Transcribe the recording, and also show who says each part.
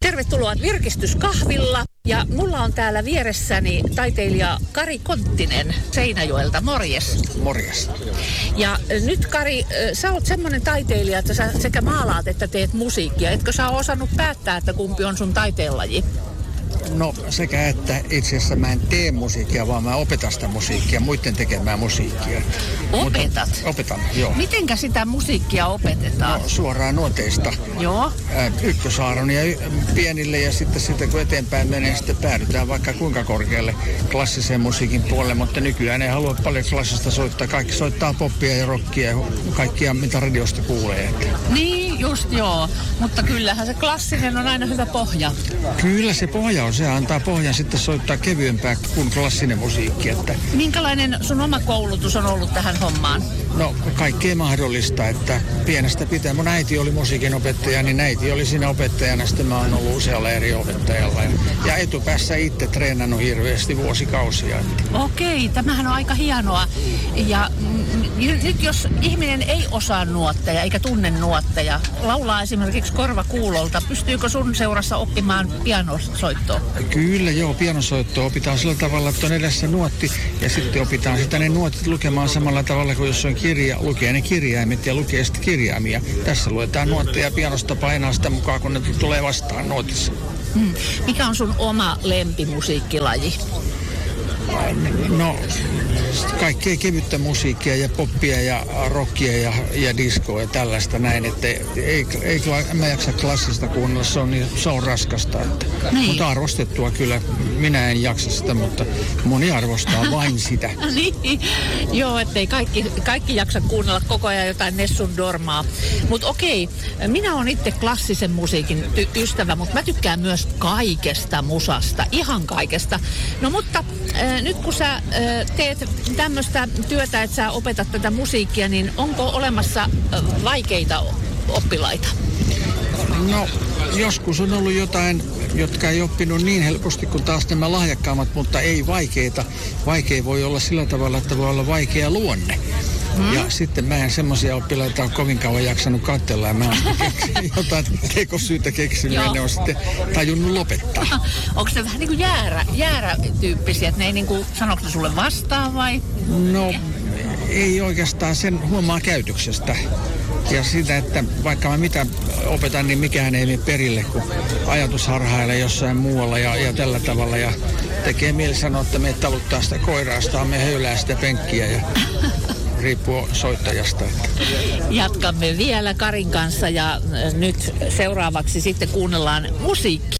Speaker 1: Tervetuloa Virkistyskahvilla. Ja mulla on täällä vieressäni taiteilija Kari Konttinen Seinäjoelta. Morjes.
Speaker 2: Morjes.
Speaker 1: Ja nyt Kari, sä oot semmonen taiteilija, että sä sekä maalaat että teet musiikkia. Etkö sä ole osannut päättää, että kumpi on sun taiteenlaji?
Speaker 2: No sekä että itse asiassa mä en tee musiikkia, vaan mä opetan sitä musiikkia, muiden tekemään musiikkia.
Speaker 1: Opetat?
Speaker 2: Opetan, joo.
Speaker 1: Mitenkä sitä musiikkia opetetaan?
Speaker 2: No suoraan nuoteista.
Speaker 1: Joo.
Speaker 2: Ykkösaaronia pienille ja sitten kun eteenpäin menee, sitten päädytään vaikka kuinka korkealle klassisen musiikin puolelle, mutta nykyään ei halua paljon klassista soittaa. Kaikki soittaa poppia ja rockia ja kaikkia mitä radiosta kuulee.
Speaker 1: Niin, just joo. Mutta kyllähän se klassinen on aina hyvä pohja.
Speaker 2: Kyllä se pohja on. Se antaa pohjan sitten soittaa kevyempää kuin klassinen musiikki. Että
Speaker 1: minkälainen sun oma koulutus on ollut tähän hommaan?
Speaker 2: No kaikkea mahdollista, että pienestä pitää. Mun äiti oli musiikin opettaja, niin äiti oli siinä opettajana. Sitten mä oon ollut usealla eri opettajalla. Ja etupäässä itse treenannut hirveästi vuosikausia.
Speaker 1: Okei, tämähän on aika hienoa. Ja nyt jos ihminen ei osaa nuotteja eikä tunne nuotteja, laulaa esimerkiksi korvakuulolta, pystyykö sun seurassa oppimaan pianosoittoa?
Speaker 2: Kyllä joo, pianosoittoa opitaan sillä tavalla, että on edessä nuotti ja sitten opitaan sitä ne nuotit lukemaan samalla tavalla kuin jos on kirja, lukee ne kirjaimet ja lukee sitten kirjaimia. Tässä luetaan nuotteja pianosta, painaa sitä mukaan, kun ne tulee vastaan nuotissa.
Speaker 1: Mikä on sun oma lempimusiikkilaji?
Speaker 2: No, kaikkea kevyttä musiikkia ja poppia ja rockia ja diskoa ja tällaista näin, että ei mä jaksa klassista kuunnella, se on raskasta. Että.
Speaker 1: Niin.
Speaker 2: Mutta arvostettua kyllä, minä en jaksa sitä, mutta moni arvostaa vain sitä.
Speaker 1: Niin, joo, ettei kaikki jaksa kuunnella koko ajan jotain Nessun Dormaa. Mutta okei, minä olen itse klassisen musiikin ystävä, mutta mä tykkään myös kaikesta musasta, ihan kaikesta. No mutta nyt kun sä teet tämmöistä työtä, että sä opetat tätä musiikkia, niin onko olemassa vaikeita oppilaita?
Speaker 2: No, joskus on ollut jotain, jotka ei oppinut niin helposti kuin taas nämä lahjakkaammat, mutta ei vaikeita. Vaikea voi olla sillä tavalla, että voi olla vaikea luonne. Ja sitten mä en semmoisia oppilaita ole kovin kauan jaksanut katsella ja mä oon jotain tekosyytä keksinyt ja ne on sitten tajunnut lopettaa.
Speaker 1: Onko se vähän niin kuin jäärä-tyyppisiä, että ne ei niin kuin, sanoiko ne sulle vastaan vai?
Speaker 2: No ei oikeastaan, sen huomaa käytöksestä. Ja siitä, että vaikka mä mitä opetan, niin mikään ei mene perille, kun ajatus harhailee jossain muualla ja tällä tavalla. Ja tekee mieli sanoa, että me taluttaa sitä koiraa, me höylää sitä penkkiä ja riippuu soittajasta.
Speaker 1: Jatkamme vielä Karin kanssa ja nyt seuraavaksi sitten kuunnellaan musiikkia.